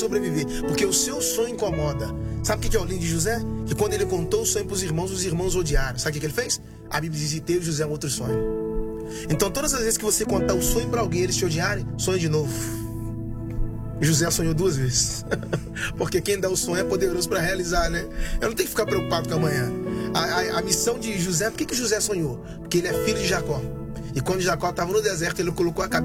sobreviver, porque o seu sonho incomoda. Sabe o que é o lindo de José? Que quando ele contou o sonho para os irmãos odiaram. Sabe o que ele fez? A Bíblia diz: e teve José um outro sonho. Então todas as vezes que você contar o sonho para alguém, eles te odiarem, sonhe de novo. José sonhou 2 vezes. Porque quem dá o sonho é poderoso para realizar, né? Eu não tenho que ficar preocupado com amanhã. A missão de José, por que José sonhou? Porque ele é filho de Jacó. E quando Jacó estava no deserto, ele colocou a cabeça